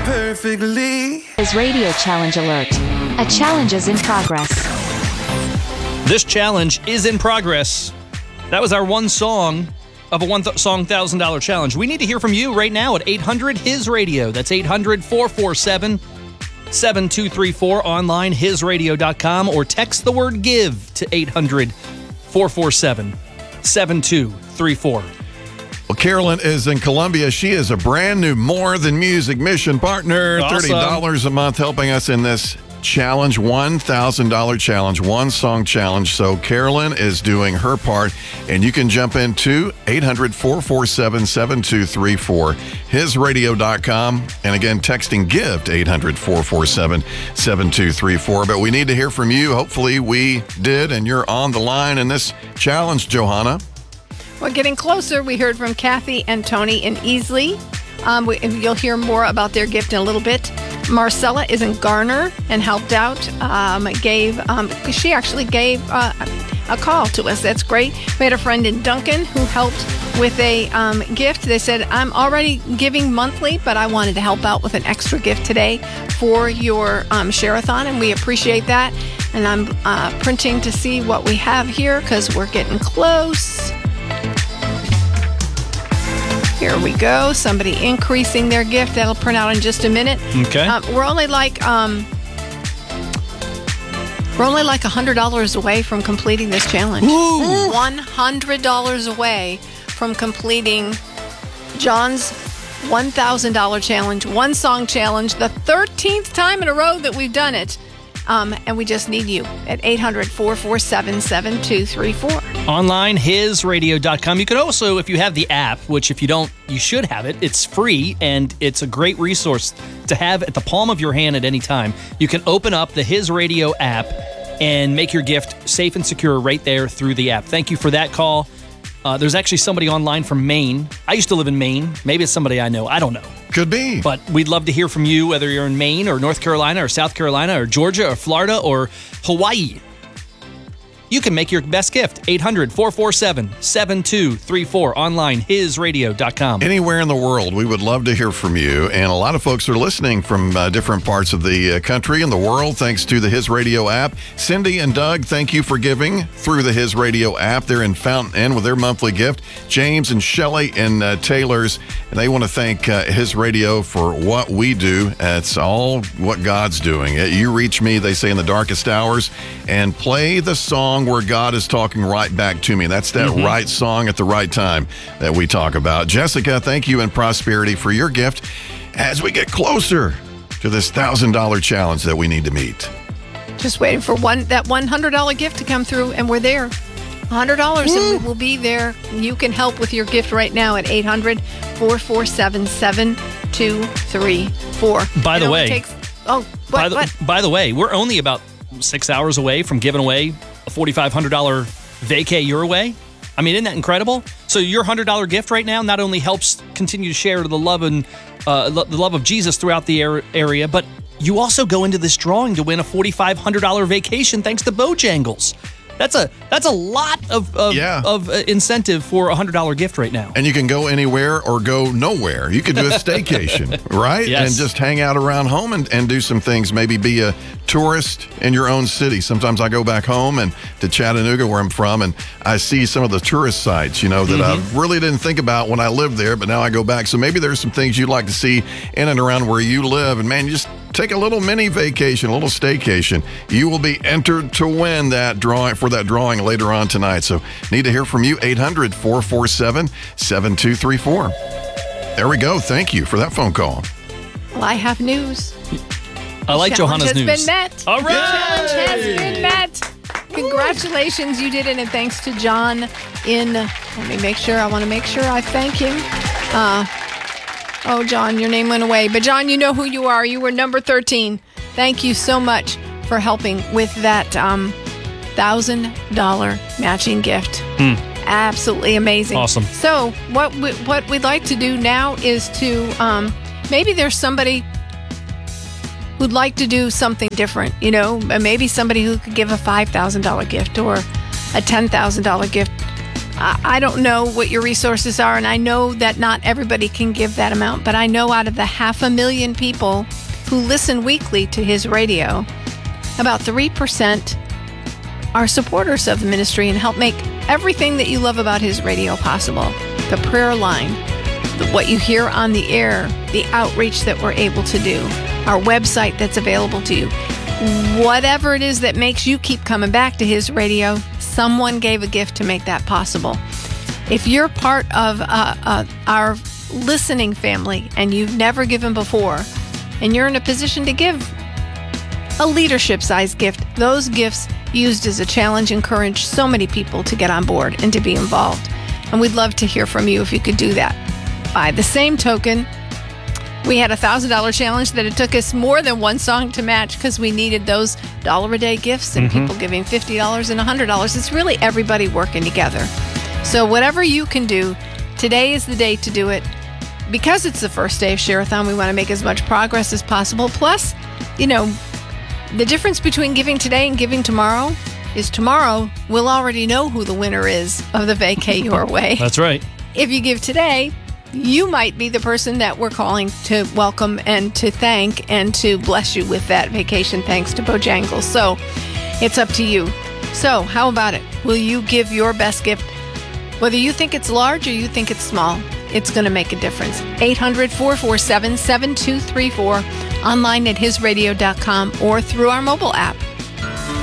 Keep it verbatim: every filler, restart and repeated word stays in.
perfectly. His radio challenge alert. A challenge is in progress. This challenge is in progress. That was our one song of a one th- song one thousand dollars challenge. We need to hear from you right now at eight hundred his radio. That's eight hundred, four four seven, seven two three four. Online, his radio dot com, or text the word GIVE to eight hundred, four four seven, seven two three four. Well, Carolyn is in Columbia. She is a brand new More Than Music mission partner. Awesome. thirty dollars a month helping us in this challenge, one thousand dollars challenge, one song challenge. So Carolyn is doing her part, and you can jump into eight hundred, four four seven, seven two three four, his radio dot com, and again, texting GIVE to eight hundred, four four seven, seven two three four. But we need to hear from you. Hopefully we did, and you're on the line in this challenge, Johanna. We're getting closer. We heard from Kathy and Tony in Easley. Um, we, you'll hear more about their gift in a little bit. Marcella is in Garner and helped out. Um, gave um, she actually gave uh, a call to us. That's great. We had a friend in Duncan who helped with a um, gift. They said, I'm already giving monthly, but I wanted to help out with an extra gift today for your um, share-a-thon, and we appreciate that. And I'm uh, printing to see what we have here because we're getting close. Here we go. Somebody increasing their gift. That'll print out in just a minute. Okay. Um, we're only like um, we're only like a hundred dollars away from completing this challenge. Ooh. One hundred dollars away from completing John's one thousand dollars challenge, one song challenge, the thirteenth time in a row that we've done it. Um, and we just need you at eight hundred, four four seven, seven two three four. Online, his radio dot com. You can also, if you have the app, which if you don't, you should have it. It's free, and it's a great resource to have at the palm of your hand at any time. You can open up the His Radio app and make your gift safe and secure right there through the app. Thank you for that call. Uh, there's actually somebody online from Maine. I used to live in Maine. Maybe it's somebody I know. I don't know. Could be. But we'd love to hear from you, whether you're in Maine or North Carolina or South Carolina or Georgia or Florida or Hawaii. You can make your best gift. eight hundred, four four seven, seven two three four. Online, his radio dot com. Anywhere in the world, we would love to hear from you. And a lot of folks are listening from uh, different parts of the uh, country and the world, thanks to the His Radio app. Cindy and Doug, thank you for giving through the His Radio app. They're in Fountain Inn with their monthly gift. James and Shelley in uh, Taylor's, and they want to thank uh, His Radio for what we do. It's all what God's doing. You reach me, they say, in the darkest hours, and play the song where God is talking right back to me. That's that mm-hmm. right song at the right time that we talk about. Jessica, thank you and Prosperity for your gift as we get closer to this one thousand dollars challenge that we need to meet. Just waiting for one that one hundred dollars gift to come through, and we're there. one hundred dollars, and we will be there. You can help with your gift right now at eight hundred, four four seven, seven two three four. By It the only way, takes, oh, what, by, the, what? by the way, we're only about six hours away from giving away a four thousand five hundred dollars vacay your way. I mean, isn't that incredible? So your one hundred dollars gift right now not only helps continue to share the love and uh, the love of Jesus throughout the area, but you also go into this drawing to win a four thousand five hundred dollars vacation thanks to Bojangles. That's a that's a lot of of, yeah. of uh, incentive for a one hundred dollars gift right now. And you can go anywhere or go nowhere. You could do a staycation, right? Yes. And just hang out around home and, and do some things. Maybe be a tourist in your own city. Sometimes I go back home and to Chattanooga, where I'm from, and I see some of the tourist sites, you know, that mm-hmm. I really didn't think about when I lived there, but now I go back. So maybe there's some things you'd like to see in and around where you live. And man, you just take a little mini vacation, a little staycation. You will be entered to win that drawing for that drawing later on tonight. So need to hear from you. eight hundred, four four seven, seven two three four. There we go. Thank you for that phone call. Well, I have news. I like Johanna's news. news. The challenge has been met. All right. The challenge has been met. Congratulations, you did it, and thanks to John in, let me make sure, I want to make sure I thank him. Uh, oh, John, your name went away. But John, you know who you are. You were number thirteen. Thank you so much for helping with that um, one thousand dollars matching gift. Mm. Absolutely amazing. Awesome. So what, we, what we'd like to do now is to, um, maybe there's somebody who'd like to do something different, you know, maybe somebody who could give a five thousand dollars gift or a ten thousand dollars gift. I I don't know what your resources are, and I know that not everybody can give that amount, but I know out of the half a million people who listen weekly to his radio, about three percent are supporters of the ministry and help make everything that you love about his radio possible. The prayer line, the, what you hear on the air, the outreach that we're able to do, our website that's available to you. Whatever it is that makes you keep coming back to his radio, someone gave a gift to make that possible. If you're part of uh, uh, our listening family and you've never given before, and you're in a position to give a leadership-sized gift, those gifts used as a challenge encourage so many people to get on board and to be involved. And we'd love to hear from you if you could do that. By the same token, we had a one thousand dollars challenge that it took us more than one song to match because we needed those dollar-a-day gifts and mm-hmm. people giving fifty dollars and one hundred dollars. It's really everybody working together. So whatever you can do, today is the day to do it. Because it's the first day of Share-a-thon, we want to make as much progress as possible. Plus, you know, the difference between giving today and giving tomorrow is tomorrow we'll already know who the winner is of the Vacay Your Way. That's right. If you give today, you might be the person that we're calling to welcome and to thank and to bless you with that vacation thanks to Bojangles. So it's up to you. So how about it? Will you give your best gift? Whether you think it's large or you think it's small, it's going to make a difference. eight hundred, four four seven, seven two three four, online at his radio dot com or through our mobile app.